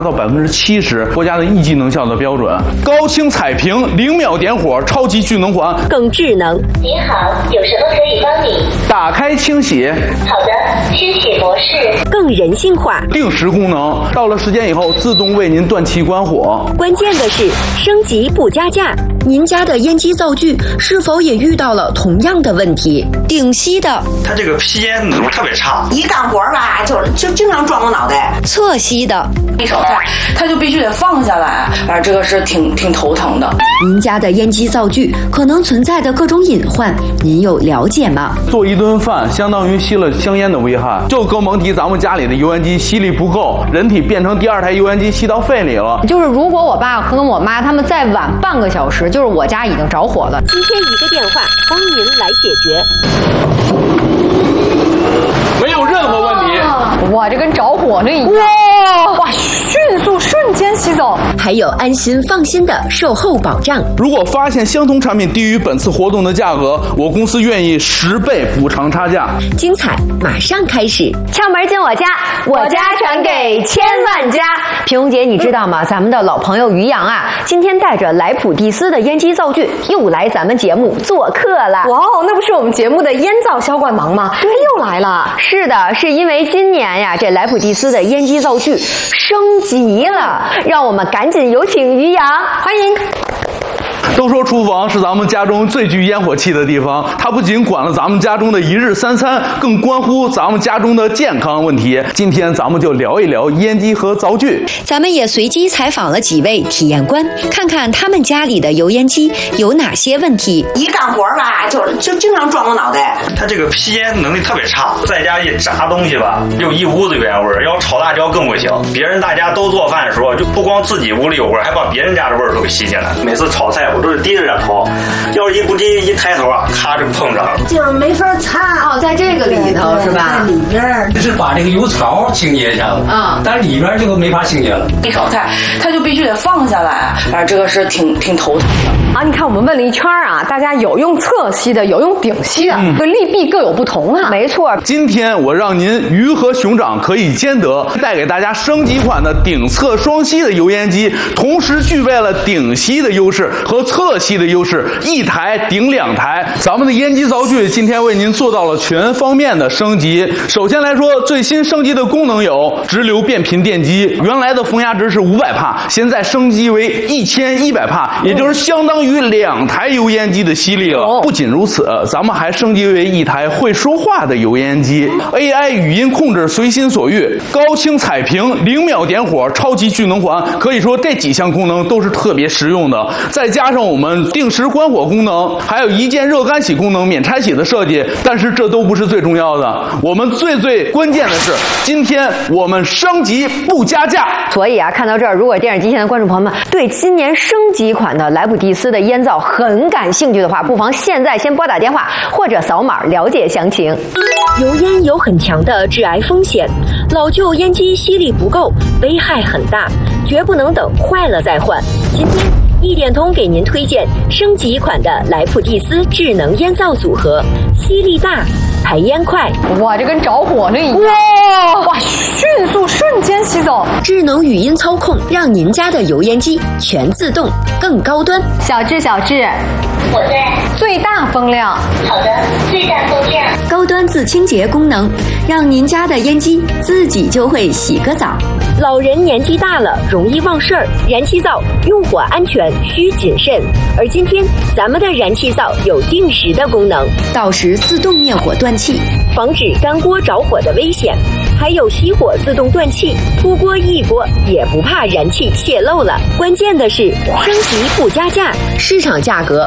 到70%，国家的1级能效的标准。高清彩屏，0秒点火，超级聚能环， 更智能。 您好，有什么可以帮你？ 打开清洗。 好的，清洗模式。 更人性化， 定时功能，到了时间以后自动为您断气关火。 关键的是升级不加价。您家的烟机灶具是否也遇到了同样的问题？顶吸的， 它这个吸烟能力特别差， 一干活吧就经常撞我脑袋。 侧吸的， 一炒菜它就必须得放下来，这个是挺头疼的。 您家的烟机灶具可能存在的各种隐患，您有了解吗？ 做一顿饭相当于吸了香烟的危害，就更甭提咱们家里的油烟机吸力不够，人体变成第2台油烟机吸到肺里了。 就是如果我爸和我妈他们再晚半个小时，就是我家已经着火了。 今天一个电话帮您来解决， 没有任何问题。 哇，这跟着火那一样。哇，迅速瞬间吸走， 还有安心放心的售后保障。 如果发现相同产品低于本次活动的价格，我公司愿意10倍补偿差价。 精彩马上开始， 敲门进我家，我家传给千万家。平红姐，你知道吗？咱们的老朋友于洋啊，今天带着莱普蒂斯的烟机灶具又来咱们节目做客了。 哇哦，那不是我们节目的烟灶销冠王吗？对，又来了。 是的，是因为今年呀，这莱普蒂斯的烟机灶具升级了，让我们赶紧有请于洋，欢迎。 都说厨房是咱们家中最具烟火气的地方，它不仅管了咱们家中的一日三餐，更关乎咱们家中的健康问题。今天咱们就聊一聊烟机和灶具。 咱们也随机采访了几位体验官，看看他们家里的油烟机有哪些问题。 一干活吧就经常撞我脑袋。 它这个吸烟能力特别差，在家一炸东西吧，就一屋子油烟味儿。要炒辣椒更不行，别人大家都做饭的时候，就不光自己屋里有味儿，还把别人家的味儿都给吸进来。每次炒菜我都是低着点头，要是一不低一抬头啊，咔就碰上了， 就是没法擦。 在这个里头是吧？ 在里边就是把这个油槽清洁一下子但里边就没法清洁了。 一炒菜它就必须得放下来，这个是挺头疼的啊。你看我们问了一圈啊，大家有用侧吸的，有用顶吸的，利弊各有不同啊。 没错， 今天我让您鱼和熊掌可以兼得，带给大家升级款的顶侧双吸的油烟机，同时具备了顶吸的优势和侧吸的优势，一台顶2台。咱们的烟机灶具今天为您做到了全方面的升级。首先来说，最新升级的功能有直流变频电机，原来的风压值是500帕，现在升级为1100帕，也就是相当于2台油烟机的吸力了。不仅如此，咱们还升级为一台会说话的油烟机， AI 语音控制随心所欲，高清彩屏，0秒点火，超级聚能环，可以说这几项功能都是特别实用的。再加上我们定时关火功能，还有一键热干洗功能，免拆洗的设计。但是这都不是最重要的，我们最关键的是，今天我们升级不加价。 所以啊，看到这儿，如果电视机前的观众朋友们对今年升级款的莱普蒂斯的烟灶很感兴趣的话，不妨现在先拨打电话或者扫码了解详情。 油烟有很强的致癌风险，老旧烟机吸力不够，危害很大，绝不能等坏了再换。今天一点通给您推荐升级款的莱普蒂斯智能烟灶组合，吸力大，排烟快。 哇，这跟着火那一样。哇，迅速瞬间吸走。 智能语音操控，让您家的油烟机全自动，更高端。 小智， 我在。 最大风量。 好的，最大风量。 高端自清洁功能，让您家的烟机自己就会洗个澡。老人年纪大了，容易忘事儿，燃气灶用火安全需谨慎。而今天咱们的燃气灶有定时的功能，到时自动灭火断气，防止干锅着火的危险。还有熄火自动断气，出锅一锅也不怕燃气泄漏了。关键的是升级不加价，市场价格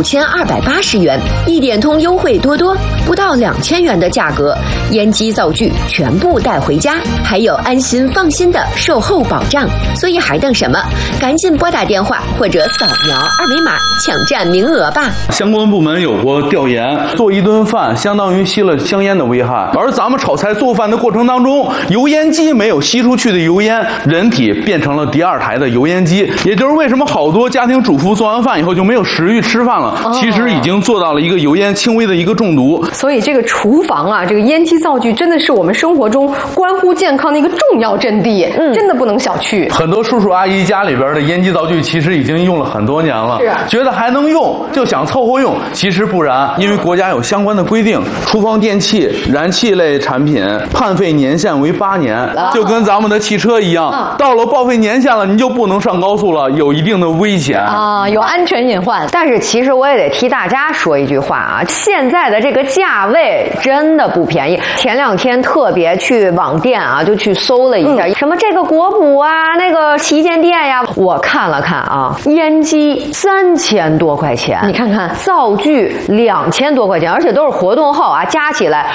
5280元，一点通优惠多多，不到2000元的价格，烟机灶具全部带回家，还有安心放心的售后保障。所以还等什么？赶紧拨打电话或者者扫描2维码抢占名额吧。 相关部门有过调研，做一顿饭相当于吸了香烟的危害，而咱们炒菜做饭的过程当中，油烟机没有吸出去的油烟，人体变成了第二台的油烟机，也就是为什么好多家庭主妇做完饭以后就没有食欲吃饭了，其实已经做到了一个油烟轻微的一个中毒。 所以这个厨房啊，这个烟机灶具真的是我们生活中关乎健康的一个重要阵地，真的不能小觑。 很多叔叔阿姨家里边的烟机灶具其实已经用了很多年了，觉得还能用就想凑合用，其实不然，因为国家有相关的规定，厨房电器、燃气类产品判废年限为8年，就跟咱们的汽车一样，到了报废年限了，你就不能上高速了，有一定的危险啊，有安全隐患。 但是其实我也得替大家说一句话啊，现在的这个价位真的不便宜。前2天特别去网店啊，就去搜了一下，什么这个国补啊，那个旗舰店呀，我看了看啊，烟机3000多块钱， 你看看灶具2000多块钱，而且都是活动后啊，加起来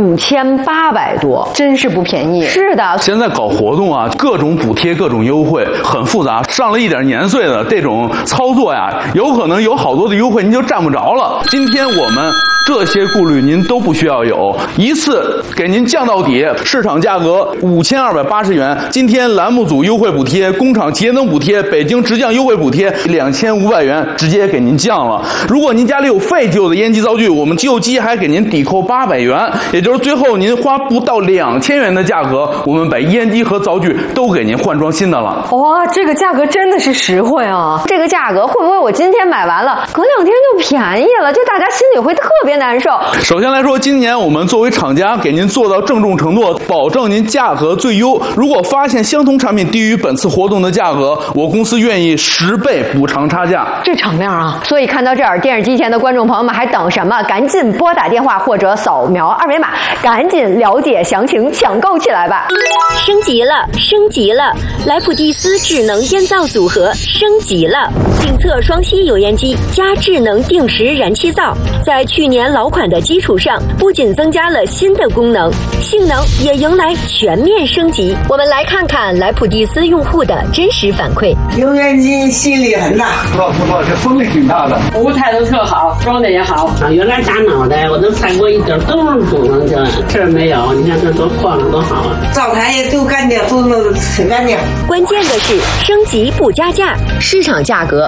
5800多， 真是不便宜。 是的， 现在搞活动啊，各种补贴、各种优惠，很复杂。上了一点年岁的这种操作呀，有可能有好多的优惠您就占不着了。今天我们这些顾虑您都不需要有，一次给您降到底，市场价格5280元。今天栏目组优惠补贴、工厂节能补贴、北京直降优惠补贴2500元，直接给您降了。如果您家里有废旧的烟机灶具，我们旧机还给您抵扣800元，也就是最后您花不到2000元的价格，我们把烟机和灶具都给您换装新的了。 哇，这个价格真的是实惠啊！ 这个价格会不会我今天买完了，隔2天就便宜了？就大家心里会特别难受。 首先来说，今年我们作为厂家给您做到郑重承诺，保证您价格最优。如果发现相同产品低于本次活动的价格，我公司愿意10倍补偿差价。 这场面啊！ 所以看到这儿，电视机前的观众朋友们还等什么？赶紧拨打电话或者扫描2维码，赶紧了解详情，抢购起来吧！ 升级了，升级了！莱普蒂斯智能烟灶组合升级了，顶侧双吸油烟机加智能定时燃气灶，在去年老款的基础上，不仅增加了新的功能，性能也迎来全面升级。我们来看看莱普蒂斯用户的真实反馈。 油烟机吸力很大， 不错，这风力挺大的， 服务态度特好，装的也好。原来大脑袋我都菜过一点都是功能性，这没有，你看这多晃着多好啊！ 灶台也都干净，都很干净。 关键的是升级不加价，市场价格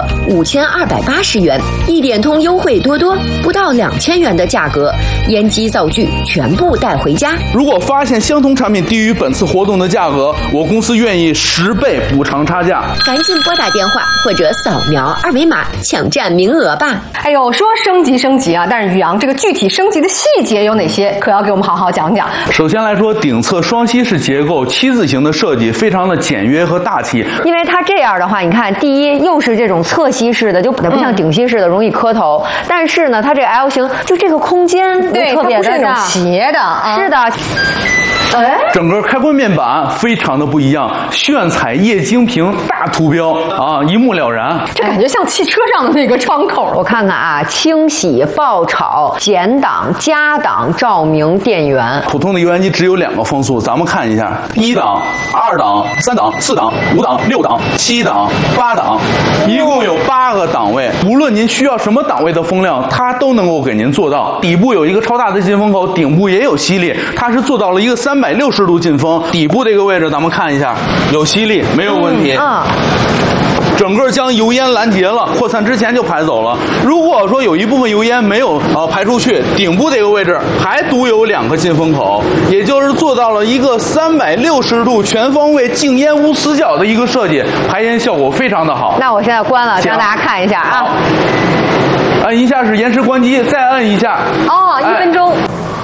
5280元，一点通优惠多多，不到2000元的价格，烟机灶具全部带回家。 如果发现相同产品低于本次活动的价格，我公司愿意10倍补偿差价。 赶紧拨打电话或者扫描2维码抢占名额吧。 哎呦，说升级啊，但是宇阳这个具体升级的细节有哪些，可要给我们好好讲讲。 首先来说，顶侧双吸式结构7字形的设计非常的简约和大气。 因为它这样的话，你看，第一又是这种侧吸式的，就不像顶吸式的容易磕头，但是呢，它这个 L 型就这个空间对特别的那种斜的， 是的。 整个开关面板非常的不一样，炫彩液晶屏大图标啊，一目了然。 这感觉像汽车上的那个窗口。 我看看啊，清洗、爆炒、减档、加档、照明、电源。 普通的油烟机只有2个风速，咱们看一下：1档、2档、3档、4档、5档、6档、7档、8档，一共有8个档位。无论您需要什么档位的风量，它都能够给您做到。底部有一个超大的进风口，顶部也有吸力，它是做到了一个360度进风。底部这个位置咱们看一下，有吸力，没有问题。整个将油烟拦截了，扩散之前就排走了。如果说有一部分油烟没有排出去，顶部这个位置还独有2个进风口，也就是做到了一个360度全方位静烟无死角的一个设计，排烟效果非常的好。 那我现在关了，让大家看一下啊。 按一下是延时关机，再按一下。 哦，1分钟。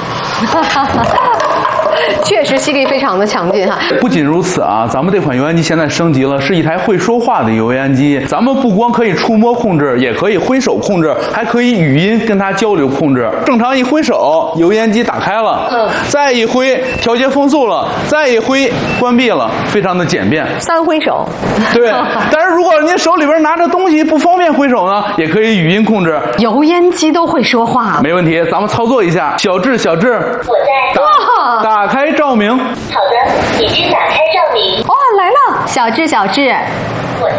确实吸力非常的强劲哈。 不仅如此啊，咱们这款油烟机现在升级了，是一台会说话的油烟机。咱们不光可以触摸控制，也可以挥手控制，还可以语音跟它交流控制。正常一挥手，油烟机打开了，再一挥调节风速了，再一挥关闭了，非常的简便。 3挥手。 对，但是如果您手里边拿着东西不方便挥手呢，也可以语音控制。 油烟机都会说话， 没问题，咱们操作一下。小智， 我在。 打开照明。 好的，已经打开照明。 哇，来了，小智。 我在。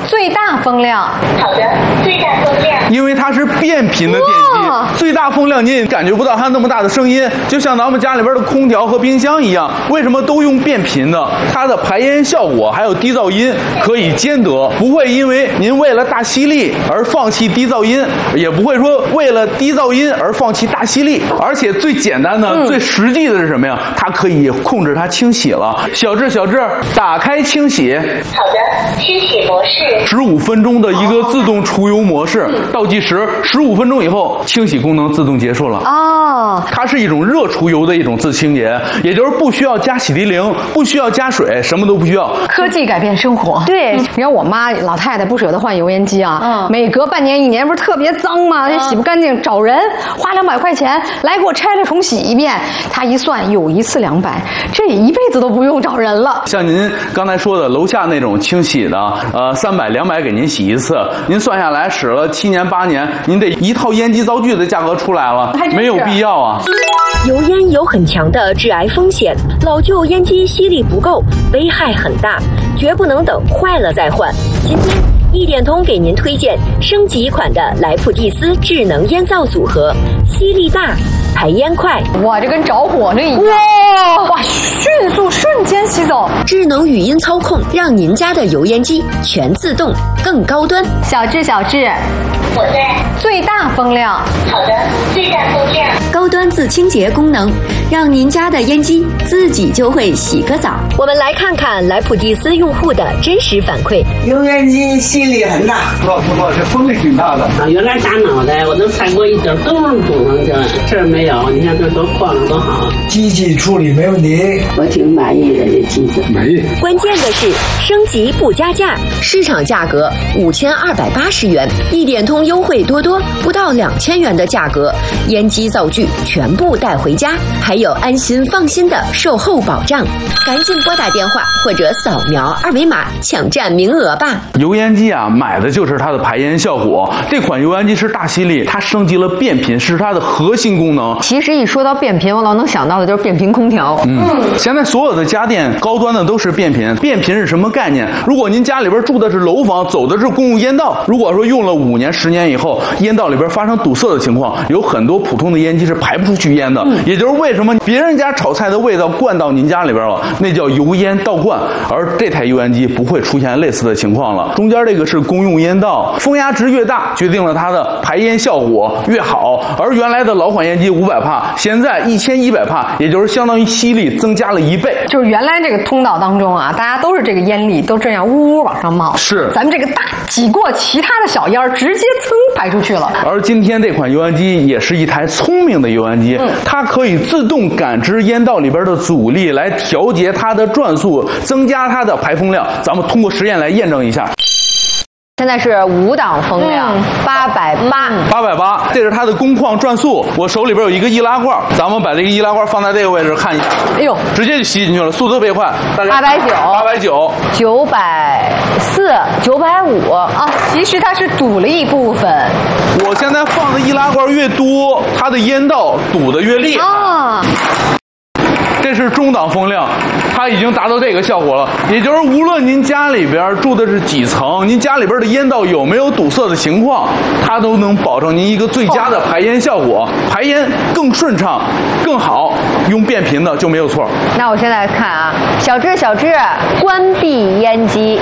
最大风量。 好的，最大风量。 因为它是变频的电机，最大风量您也感觉不到它那么大的声音，就像咱们家里边的空调和冰箱一样。为什么都用变频呢？它的排烟效果还有低噪音可以兼得，不会因为您为了大吸力而放弃低噪音，也不会说为了低噪音而放弃大吸力。而且最简单的、最实际的是什么呀？它可以控制它清洗了。小智，打开清洗。 好的，清洗模式。 15分钟的一个自动除油模式，倒计时15分钟以后，清洗功能自动结束了。 哦， 它是一种热除油的一种自清洁，也就是不需要加洗涤灵，不需要加水，什么都不需要。 科技改变生活。 对， 你看我妈老太太不舍得换油烟机啊，每隔半年1年不是特别脏吗？洗不干净，找人花200块钱来给我拆了重洗一遍。她一算，有一次200，这一辈子都不用找人了。 像您刚才说的楼下那种清洗的，300、200给您洗一次，您算下来使了7年8年，您得一套烟机灶具的价格出来了，没有必要啊。 油烟有很强的致癌风险，老旧烟机吸力不够，危害很大，绝不能等坏了再换。今天一点通给您推荐升级款的莱普蒂斯智能烟灶组合，吸力大，排烟快。 哇，这跟着火那一样。哇，迅速瞬间吸走。 智能语音操控，让您家的油烟机全自动，更高端。 小智， 我在。 最大风量。 好的，最大风量。 高端自清洁功能，让您家的烟机自己就会洗个澡。我们来看看莱普蒂斯用户的真实反馈。 油烟机吸力很大， 不错，这风力挺大的。 原来大脑袋我都踩过一点都能堵上去，这儿没有。你看这多晃多好。 机器处理没问题， 我挺满意的这机子。 满意。 关键的是升级不加价，市场价格5280元，一点通优惠多多，不到2000元的价格，烟机灶具全部带回家，还有安心放心的售后保障。赶紧拨打电话或者扫描2维码抢占名额吧。 油烟机啊，买的就是它的排烟效果。这款油烟机是大吸力，它升级了变频，是它的核心功能。 其实一说到变频，我老能想到的就是变频空调。 现在所有的家电高端的都是变频。变频是什么概念？如果您家里边住的是楼房，走的是公共烟道，如果说用了5年10年以后，烟道里边发生堵塞的情况，有很多普通的烟机是排不出去烟的。也就是为什么别人家炒菜的味道灌到您家里边了，那叫油烟倒灌，而这台油烟机不会出现类似的情况了。中间这个是公用烟道，风压值越大，决定了它的排烟效果越好。而原来的老款烟机500帕，现在1100帕，也就是相当于吸力增加了1倍。 就是原来这个通道当中啊，大家都是这个烟粒都这样呜呜往上冒， 是咱们这个大挤过其他的小烟儿，直接噌排出去了。 而今天这款油烟机也是一台聪明的油烟机，它可以自动感知烟道里边的阻力，来调节它的转速，增加它的排风量。咱们通过实验来验证一下。 现在是5档风量，880， 这是它的工况转速。我手里边有一个易拉罐，咱们把这个易拉罐放在这个位置看一下。 哎呦， 直接就吸进去了，速度特别快。大家 890、940、950 啊，其实它是堵了一部分。 我现在放的易拉罐越多，它的烟道堵得越厉害。这是中档风量，它已经达到这个效果了。也就是无论您家里边住的是几层，您家里边的烟道有没有堵塞的情况，它都能保证您一个最佳的排烟效果，排烟更顺畅、更好。用变频的就没有错。 那我现在看啊，小智，关闭烟机。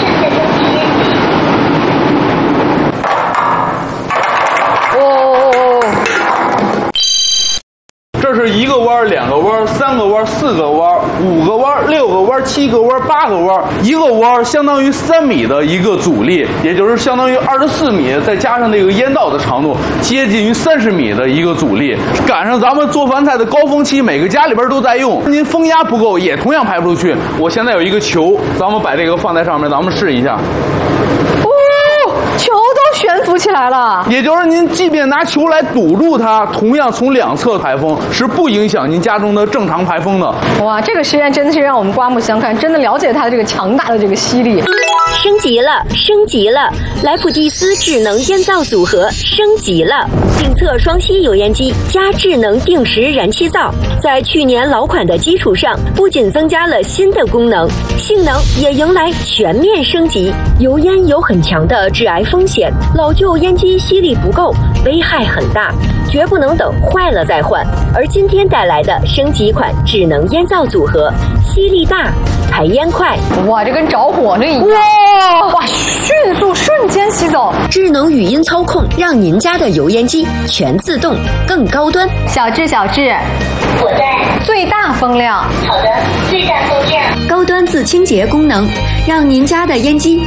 这是1个弯、2个弯、3个弯、4个弯、5个弯、6个弯、7个弯、8个弯。1个弯相当于3米的一个阻力，也就是相当于24米，再加上这个烟道的长度，接近于30米的一个阻力。赶上咱们做饭菜的高峰期，每个家里边都在用，您风压不够也同样排不出去。我现在有一个球，咱们把这个放在上面，咱们试一下。 球都悬浮起来了， 也就是您即便拿球来堵住它，同样从2侧排风，是不影响您家中的正常排风的。 哇，这个实验真的是让我们刮目相看，真的了解它的这个强大的这个吸力。 升级了！ 莱普蒂斯智能烟灶组合升级了，定测双吸油烟机加智能定时燃气灶，在去年老款的基础上，不仅增加了新的功能，性能也迎来全面升级。油烟有很强的致癌风险，老旧烟机吸力不够，危害很大，绝不能等坏了再换。而今天带来的升级款智能烟灶组合，吸力大，排烟快， 哇，这跟着火了一样！哇，迅速瞬间吸走。 智能语音操控，让您家的油烟机全自动，更高端。 小智， 我在。 最大风量。 好的，最大风量。 高端自清洁功能，让您家的烟机